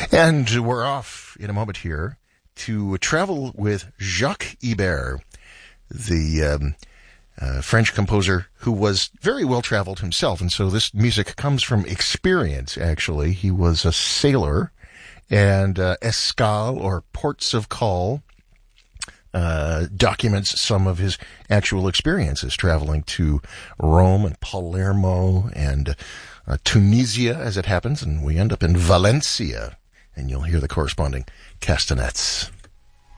And we're off in a moment here to travel with Jacques Ibert, the French composer who was very well traveled himself. And so this music comes from experience, actually. He was a sailor, and Escale, or Ports of Call, documents some of his actual experiences traveling to Rome and Palermo and Tunisia, as it happens, and we end up in Valencia, and you'll hear the corresponding castanets.